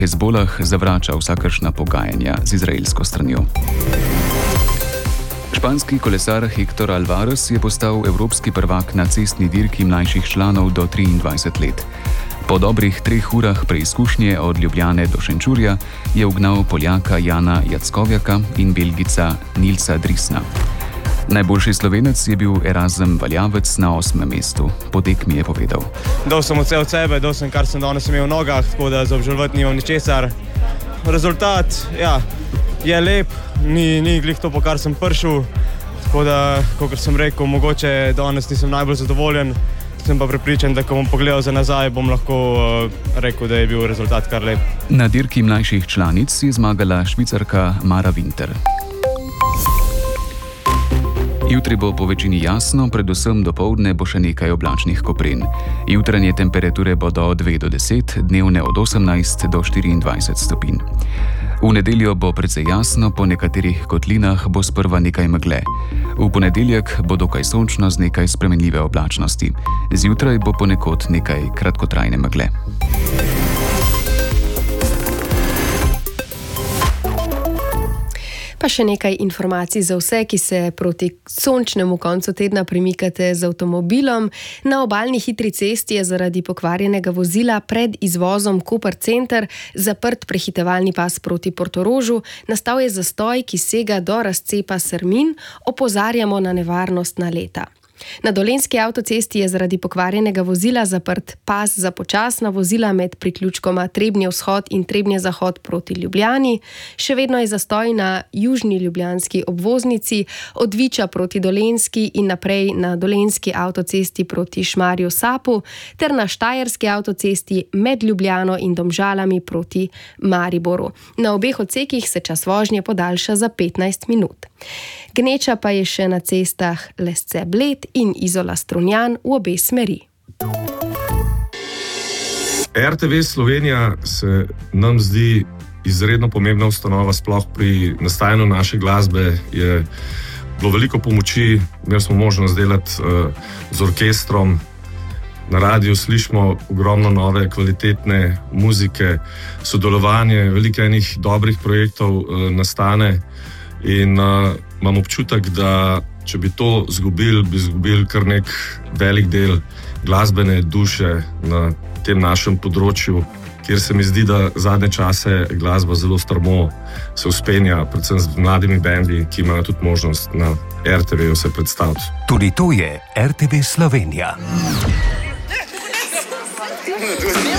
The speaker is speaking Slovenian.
Hezbolah zavrača vsakršna pogajanja z izraelsko stranjo. Španski kolesar Héctor Alvarez je postal evropski prvak na cestni dirki mlajših članov do 23 let. Po dobrih 3 urah preizkušnje od Ljubljane do Šenčurja je ugnal Poljaka Jana Jackovjaka in Belgica Nilsa Drisna. Najboljši Slovenec je bil Erazem Valjavec na 8. mestu. Po tekmi je povedal: Dal sem vse od sebe, dal sem kar sem danes imel v nogah, tako da za obžalovati nimam ničesar. Rezultat, je lep, ni glih to, po kar sem prišel, tako da, kot sem rekel, mogoče danes nisem najbolj zadovoljen, sem pa prepričan, da ko bom pogledal za nazaj, bom lahko rekel, da je bil rezultat kar lep. Na dirki mlajših članic je zmagala Švicarka Mara Winter. Jutri bo po večini jasno, predvsem dopoldne bo še nekaj oblačnih koprin. Jutranje temperature bodo od 2 do 10, dnevne od 18 do 24 stopinj. V nedeljo bo precej jasno, po nekaterih kotlinah bo sprva nekaj megle. V ponedeljek bo dokaj sončno z nekaj spremenljive oblačnosti. Zjutraj bo ponekod nekaj kratkotrajne megle. Pa še nekaj informacij za vse, ki se proti sončnemu koncu tedna premikate z avtomobilom. Na obalni hitri cesti je zaradi pokvarjenega vozila pred izvozom Koper Center zaprt prehitevalni pas proti Portorožu. Nastal je zastoj, ki sega do razcepa Sermin. Opozarjamo na nevarnost naleta. Na Dolenjski avtocesti je zaradi pokvarjenega vozila zaprt pas za počasna vozila med priključkoma Trebnje vzhod in Trebnje zahod proti Ljubljani. Še vedno je zastoj na južni ljubljanski obvoznici od Viča proti Dolenjski in naprej na Dolenjski avtocesti proti Šmarju Sapu ter na Štajerski avtocesti med Ljubljano in Domžalami proti Mariboru. Na obeh odsekih se čas vožnje podaljša za 15 minut. Gneča pa je še na cestah Lesce-Bled in Izola-Strunjan v obe smeri. RTV Slovenija se nam zdi izredno pomembna ustanova, sploh pri nastajanju naše glasbe je bilo veliko pomoči, imeli smo možnost delati z orkestrom, na radiju slišimo ogromno nove, kvalitetne muzike, sodelovanje, veliko enih dobrih projektov nastane in imam občutek, da če bi to izgubili, bi izgubili kar nek velik del glasbene duše na tem našem področju, kjer se mi zdi, da zadnje čase glasba zelo strmo se vzpenja, predvsem z mladimi bendi, ki imajo tudi možnost na RTV se predstaviti. Tudi to je RTV Slovenija.